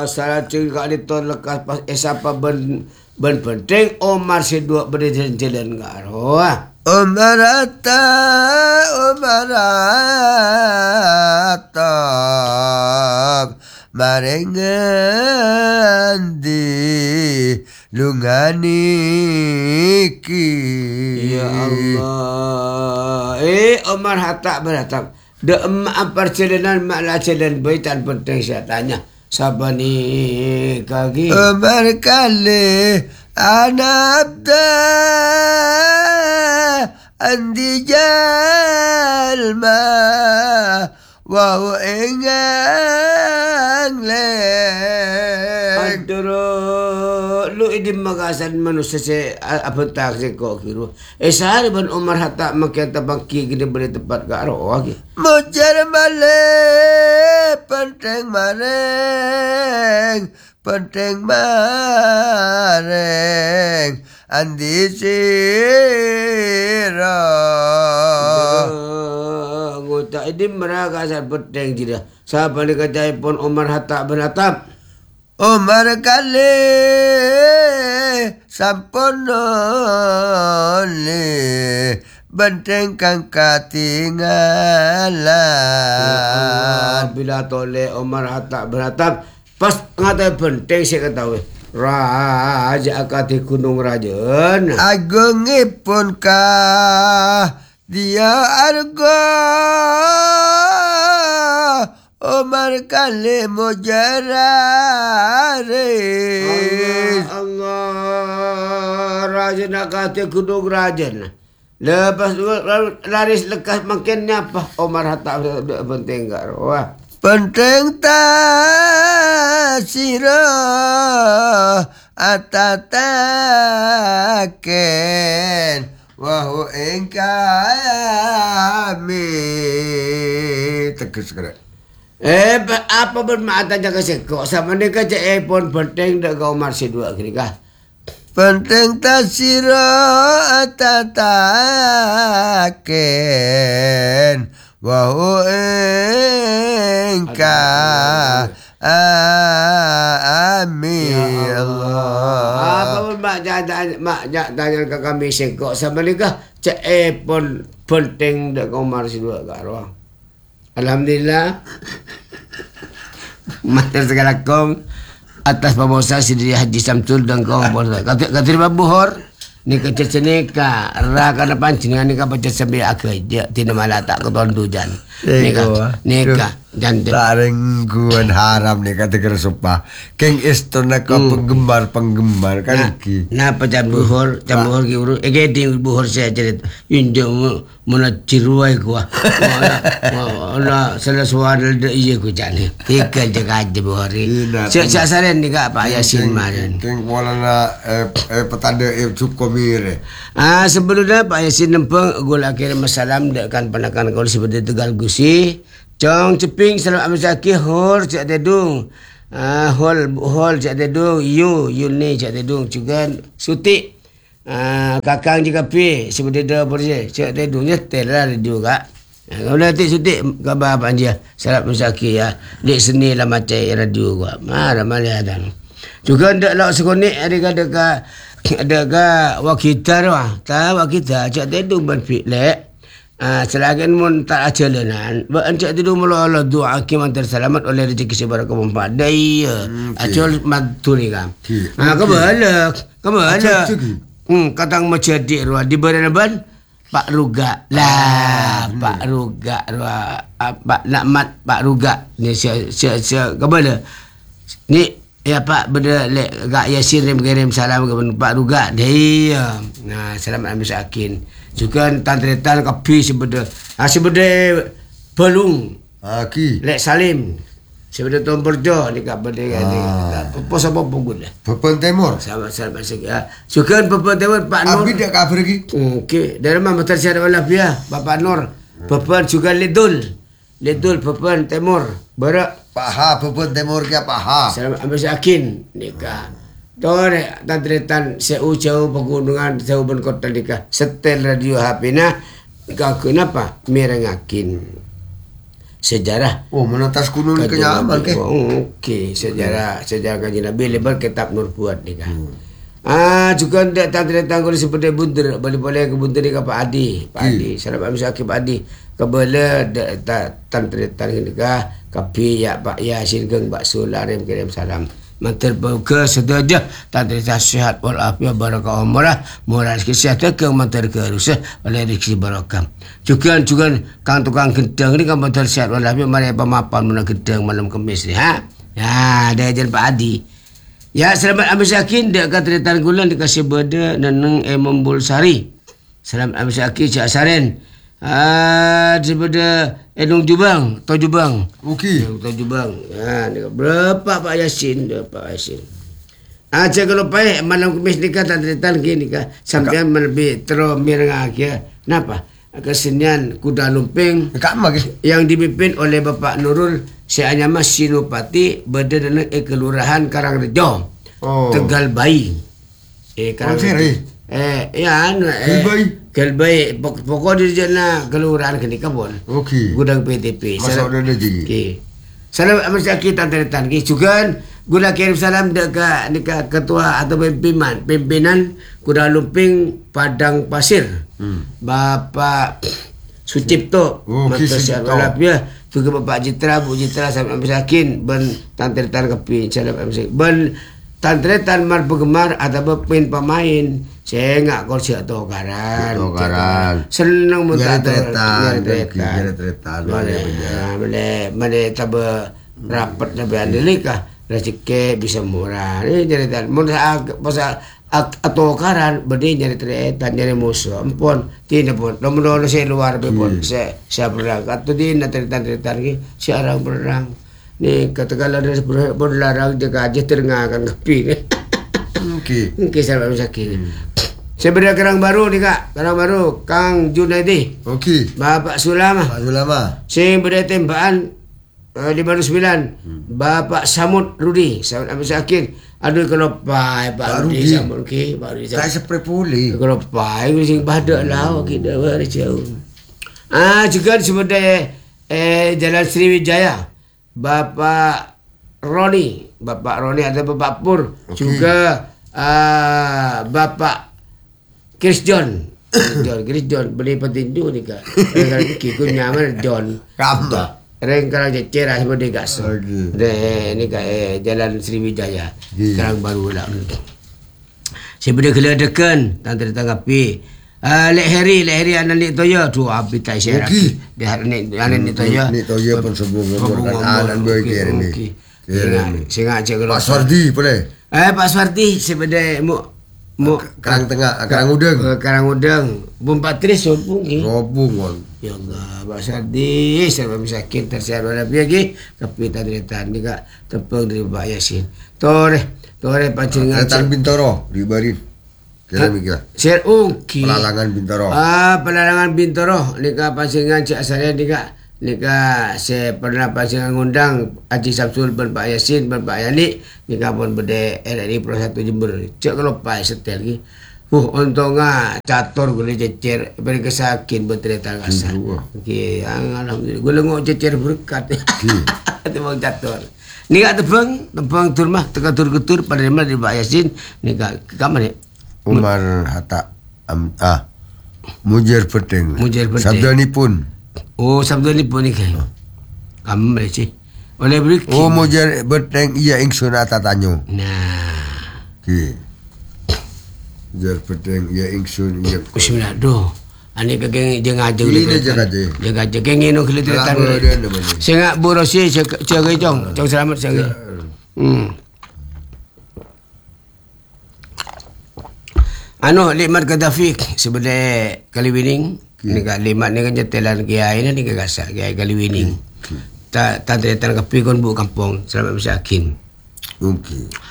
Salah cakap di tahun lekas pas siapa ben penting Omar si dua berjalan ke arwah. Omar ata marengan di lungani ki. Ya Allah. Omar hatak beratap. De emak perjalanan maklah jalan baitan penting saya tanya. Siapa ni kaki? Omar kali anabda andi jalma wa engang le. Aduh, lu ini magasan manusia se apa tak se kok kira. Sehari ban Omar hatak makin tabaki gini boleh tepat ke arwah lagi. Mujar male penting mareng andi sira. Ngota ini mereka asal penting tidak. Siapa ni kata pun Omar hatak beratap. Omar kali sampun oleh benteng kang katinggalan. Bila toleh Omar hatak beratap. Pas ngatai penting saya ketahui. Raja akati Gunung Rajan. Agungipun kah dia arga. Omar kali mujararis. Allah Raja akati Gunung Rajan. Lepas laris lekas makin apa Omar hatak penting ke arwah. Penting tak sirah atataken wahu engkami tegas kena. Apa bermakna jaga sekok sama ni kerja pun penting dak kau Omar si dua kini kah? Penting tak sirah atataken wahu engka amin Allah. Apa pun mak tanya ke kami sekok sama ni kah? Cek pun penting dak kau Omar si dua ke arwah. Alhamdulillah. Mater segala kong atas pembosa Sidi Haji Samsul dan kau boleh. Kata buhor ni kerja seneka rakana pancingan ni kapal sambil aja tidak malah tak ketondu jan. Neka jan taring guan haram ni kata kira sumpah. Keng istana ka penggemar kan ki. Nah buhor ki uru egedi buhor saya jadi injo muna ciruai gua. Ona salah suara de iya ku jani. Tiga jaga aja buhor. Sia saren ni ka Pak Yasin marin. Keng wala na petanda cukup mire. Sebelumnya Pak Yasin nempeng gol akhir masalam dekan panakan kau seperti Tegal Gusi. Cong ceping salam amsaki hor cak dedung. Hol cak dedung you ni cak dedung juga suti. Kakang juga pi seperti dah boleh cak dedung nyetel lah juga. Kalau nanti suti kabar apa dia salam amsaki ya. Dek seni lah macam radio gua. Marah malah ada. Juga ndak lak sekonik ada wakita wah ta wakita cak dedung ban fitlek selagen mun tak ajalanan ba cak dedung mula doa kiman terselamat oleh rezeki sebaraka mempadai acol maturi kam kebala katang menjadi ruah di baraban Pak Ruga lah Pak Ruga ruah Pak Nakmat Pak Ruga ni sia kebala ni. Ya Pak benda lek Kak Yasin kirim salam ke Pak Ruga dia. Nah selamat ambil sakin. Juga tantretan kapi sebeda. Sebeda pelung. Ki. Lek Salim. Sebeda Tomperjo ni kat benda ni. Pos apa punggut dah. Pepon Timur. Selamat sikit. Juga Pepon Timur Pak Nur. Abi dak kabar lagi. Okey. Dari mana tersiar walafiah Bapak Nur. Pepon juga Lidul Pepon Timur. Berak Paha Pepon Timur ke paha. Selamat ambil sakin nikah. Tore tantretan jauh pegunungan jauh ben kota nikah. Setel radio HP na nikah kenapa? Merengakin. sejarah. Oh, menatas kuno ni kenyaman ke? Okey, sejarah Kanjeng Nabi lebar kitab Nur Fuad ni kan. Juga ndak datang kalau seperti bunter, boleh ke bunter ni ke Pak Adi. Pak Adi, salam Amin Syakir Pak Adi. Kebala tan ni ka kapi ya Pak Yasin geng bakso larim kirim salam. Mantar ke sedaja tadi sehat walafiat barakah umrah murah kesihatan ke mantar ke rusak oleh rezeki barakah. Juga kang tukang gedang ni kan mantar sehat walafiat mari pemapan mana gedang malam Khamis ni Ya, dia ajar Pak Adi. Ya, selamat Amin Syakir dekat Tretan Gulan dikasih beda Neneng Membul Sari. Selamat Amin Syakir Cik Asaren. Daripada Enung Jubang, Tau Jubang. Okey. Tau Jubang. Berapa Pak Yasin? Cik kalau baik malam Khamis nikah tak Tretan ke nikah. Sampai lebih terus mirengah ke. Kenapa? Kesenian Kuda Lumping yang dipimpin oleh Bapak Nurul Syahnyama Sinopati Berdana Kelurahan Karangrejo, Tegal Bayi. Karangrejo. Kelbayi pokok di sana kelurahan kenika pun. Okey. Gudang PTP. Masuk ada lagi. Okey. Salam Amin Syakir Tan juga gula kirim salam dekat ketua atau pimpinan Kuda Lumping Padang Pasir. Bapak Sucipto Malaysia Walapia juga Bapak Jitra Bu Jitra Salam Amin Syakir ben Tan Kepi Salam Amin Syakir ben Tan mar penggemar atau pemain saya enggak kau siap tokaran senang menonton tretan boleh tabe rapat sampai andelikah rezeki bisa murah ni tretan mun pasal atau karan berdiri nyari tretan nyari musuh ampun tidak pun nomor saya luar pun saya perang atau di tretan ni siarang perang ni katakanlah dari berlarang jaga aja terengahkan kepi. Okey sahabat Syakir. Saya berada Kerang Baru ni Kak. Kerang Baru Kang Junaidi. Okey. Bapak Sulama. Saya berada Tembakan 59. Bapak Samud Rudi. Sahabat Amin Syakir. Aduh kalau pai Pak Rudi Samud okey. Pak Rudi. Tak seperti boleh. Kalau pai sing badak lah kita ber jauh. Juga sebenarnya Jalan Sriwijaya. Bapak Roni atau Bapak Pur. Juga Bapak Chris John beli petinju ni Kak. Kikun nyaman John. Kamba. Rengkara cerah seperti gas. Ni Kak Jalan Sriwijaya. Kerang Baru lah. Saya benda geledekan tak tertanggapi. Lek Harry anak Nik Toya tu api tak saya lagi. Dia anak Nik Toya. Nik Toya pun sebelum anak berkir ni. Singa cek Pak Swardi boleh. Pak Swardi sebenarnya Kerang Tengah, Kerang Udang. Bum Patris sobung ki. Robung. Ya Allah, Pak Swardi serba sakit tersiar walaupun lagi kapitan tretan juga tepung dari Pak Yasin. Tore pancingan Tretan Bintoro di Barin. Share okey. Pelalangan Bintoro. Pelalangan Bintoro nika pancingan Cik Asarian nika saya pernah pancingan ngundang Haji Samsul ben Pak Yasin ben Pak Yani nika pun berde RRI Pro 1 Jember. Cik kalau pai setel lagi. Untungnya catur gule cecer beri kesakin bertretan kasar. Okey, alhamdulillah. Gule ngok cecer berkat. Tebang catur. Nika tebang turmah teka tur pada mana di Pak Yasin nika kamar ni. Umar Hatta Mujir Peteng. Sabda ni pun. Sabda ni pun ni kan. Kamu Malaysia. Oleh beri. Mujir Peteng ia ingsun Hatta tanyo. Nah. Okey. Mujir Peteng ia ingsun ia. Bismillah doh. Ani kageng jeung aja Ini jaga-jaga. Jaga keng ino kelitatan. Sengak borosi jaga jong selamat jaga. Limat Gaddafi sebenarnya kali winning ni ka limat ni kan jetelan kiai ni ka gasak kiai kali winning ta tretan kepi kon bu kampung selamat Syakir. Okey.